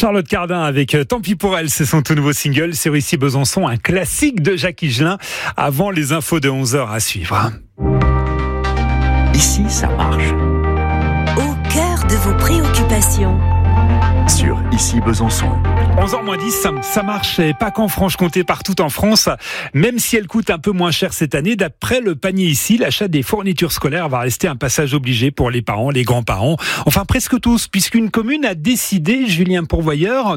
Charlotte Cardin avec Tant pis pour elle, c'est son tout nouveau single sur Ici Besançon, un classique de Jacques Higelin avant les infos de 11h à suivre. Ici, ça marche. Au cœur de vos préoccupations. Sur Ici Besançon. 11h-10, ça marche et pas qu'en Franche-Comté, partout en France, même si elle coûte un peu moins cher cette année. D'après le panier ici, l'achat des fournitures scolaires va rester un passage obligé pour les parents, les grands-parents, enfin presque tous, puisqu'une commune a décidé, Julien Pourvoyeur,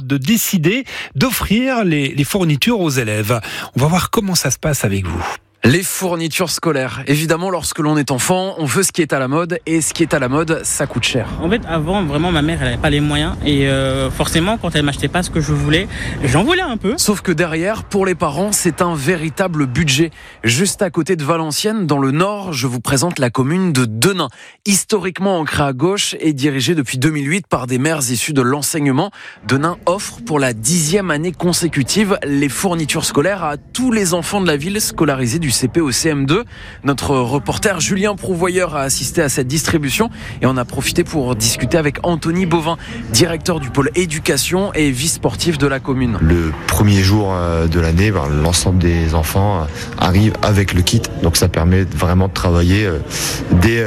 d'offrir les fournitures aux élèves. On va voir comment ça se passe avec vous. Les fournitures scolaires. Évidemment, lorsque l'on est enfant, on veut ce qui est à la mode, et ce qui est à la mode, ça coûte cher. En fait, avant, vraiment, ma mère, elle n'avait pas les moyens, et forcément, quand elle m'achetait pas ce que je voulais, j'en voulais un peu. Sauf que derrière, pour les parents, c'est un véritable budget. Juste à côté de Valenciennes, dans le Nord, je vous présente la commune de Denain. Historiquement ancrée à gauche et dirigée depuis 2008 par des mères issues de l'enseignement, Denain offre pour la 10e année consécutive les fournitures scolaires à tous les enfants de la ville scolarisés du CP au CM2. Notre reporter Julien Pourvoyeur a assisté à cette distribution et on a profité pour discuter avec Anthony Bovin, directeur du pôle éducation et vice-sportif de la commune. Le premier jour de l'année, l'ensemble des enfants arrivent avec le kit, donc ça permet vraiment de travailler dès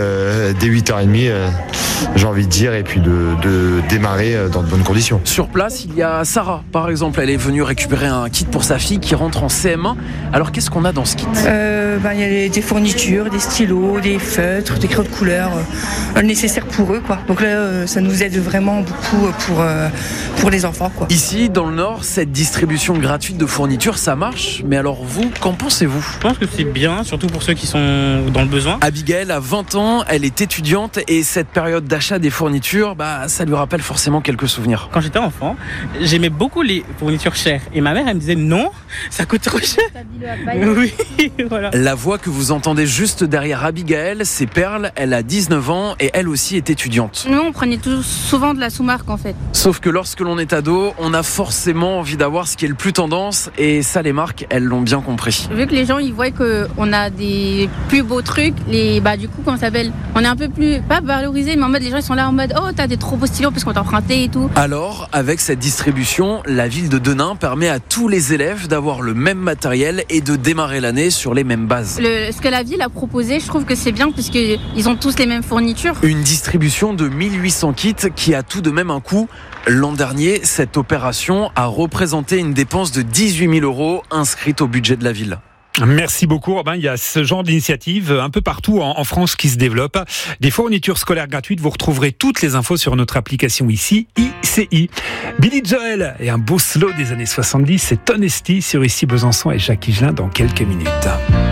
8h30, j'ai envie de dire, et puis de démarrer dans de bonnes conditions. Sur place, il y a Sarah, par exemple. Elle est venue récupérer un kit pour sa fille qui rentre en CM1. Alors, qu'est-ce qu'on a dans ce kit ? Il y a des fournitures, des stylos, des feutres, des crayons de couleur, nécessaires pour eux, quoi. Donc là, ça nous aide vraiment beaucoup pour les enfants, quoi. Ici, dans le Nord, cette distribution gratuite de fournitures, ça marche. Mais alors vous, qu'en pensez-vous ? Je pense que c'est bien, surtout pour ceux qui sont dans le besoin. Abigail a 20 ans, elle est étudiante et cette période d'achat des fournitures, ça lui rappelle forcément quelques souvenirs. Quand j'étais enfant, j'aimais beaucoup les fournitures chères. Et ma mère, elle me disait non, ça coûte trop cher. Oui, voilà. La voix que vous entendez juste derrière Abigail, c'est Perle. Elle a 19 ans et elle aussi est étudiante. Nous, on prenait souvent de la sous-marque en fait. Sauf que lorsque l'on est ado, on a forcément envie d'avoir ce qui est le plus tendance et ça, les marques, elles l'ont bien compris. Vu que les gens, ils voient qu'on a des plus beaux trucs, du coup, comment ça s'appelle ? On est un peu plus, pas valorisé, mais en mode, les gens, ils sont là en mode, oh, t'as des trop beaux stylos parce qu'on t'a emprunté et tout. Alors, avec cette distribution, la ville de Denain permet à tous les élèves d'avoir le même matériel et de démarrer l'année sur les mêmes bases. Ce que la ville a proposé, je trouve que c'est bien puisqu'ils ont tous les mêmes fournitures. Une distribution de 1800 kits qui a tout de même un coût. L'an dernier, cette opération a représenté une dépense de 18 000 € inscrite au budget de la ville. Merci beaucoup Robin, il y a ce genre d'initiative un peu partout en France qui se développe. Des fournitures scolaires gratuites, vous retrouverez toutes les infos sur notre application ici, ICI. Billy Joel et un beau slow des années 70, c'est Honesty sur Ici Besançon et Jacques Higelin dans quelques minutes.